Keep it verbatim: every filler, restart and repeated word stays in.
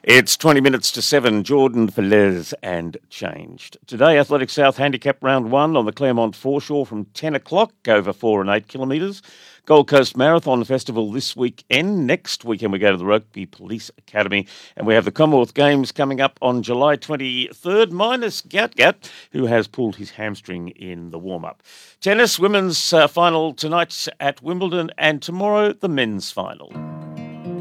It's twenty minutes to seven. Jordan Velez and changed. Today, Athletic South Handicap Round one on the Claremont foreshore from ten o'clock, over four and eight kilometres. Gold Coast Marathon Festival this weekend. Next weekend, we go to the Rugby Police Academy, and we have the Commonwealth Games coming up on July twenty-third, minus Gat Gat, who has pulled his hamstring in the warm-up. Tennis, women's uh, final tonight at Wimbledon, and tomorrow, the men's final.